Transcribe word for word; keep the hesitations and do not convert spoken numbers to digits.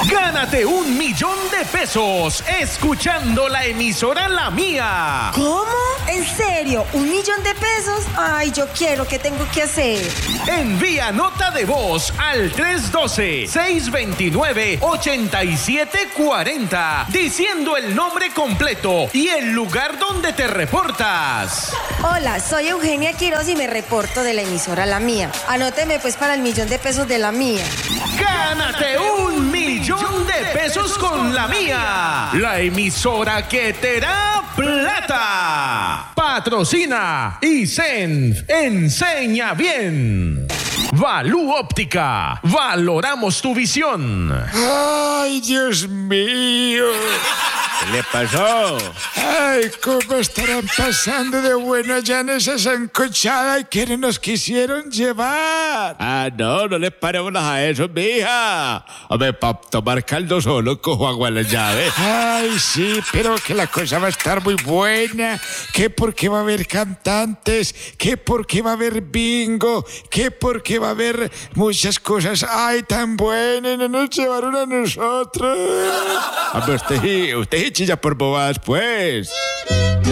Gánate un millón de pesos escuchando la emisora La Mía. ¿Cómo? ¿En serio? ¿Un millón de pesos? Ay, yo quiero. ¿Qué tengo que hacer? Envía nota de voz al tres uno dos, seis dos nueve, ocho siete cuatro cero diciendo el nombre completo y el lugar donde te reportas. Hola, soy Eugenia Quiroz y me reporto de la emisora La Mía. Anóteme pues para el millón de pesos de La Mía. ¡Gánate un millón de pesos con La Mía! La emisora que te da plata. Patrocina y Zen enseña bien. Valú Óptica, valoramos tu visión. ¡Ay, Dios mío! ¿Qué le pasó? Ay, ¿cómo estarán pasando de bueno allá en esa sancochada y quiénes nos quisieron llevar? Ah, no, no les paremos a eso, mija. Hombre, para tomar caldo solo cojo agua en la llave. Ay, sí, pero que la cosa va a estar muy buena. Que porque va a haber cantantes, que porque va a haber bingo, que porque va a haber muchas cosas. Ay, tan buenas, no nos llevaron a nosotros. Hombre, usted, usted chilla por bobadas, pues.